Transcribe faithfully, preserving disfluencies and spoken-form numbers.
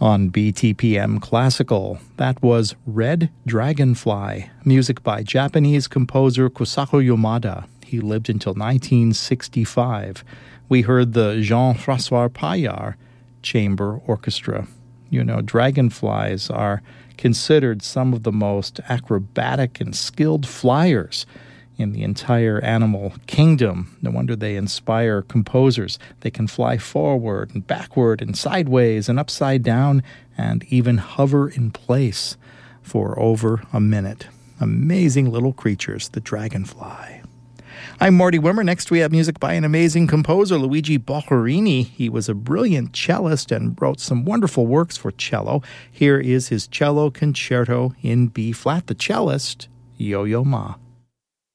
On B T P M Classical, that was Red Dragonfly, music by Japanese composer Kosako Yamada. He lived until nineteen sixty-five. We heard the Jean-François Paillard Chamber Orchestra. You know, dragonflies are considered some of the most acrobatic and skilled flyers in the entire animal kingdom. No wonder they inspire composers. They can fly forward and backward and sideways and upside down and even hover in place for over a minute. Amazing little creatures, the dragonfly. I'm Marty Wimmer. Next we have music by an amazing composer, Luigi Boccherini. He was a brilliant cellist and wrote some wonderful works for cello. Here is his cello concerto in B-flat. The cellist, Yo-Yo Ma.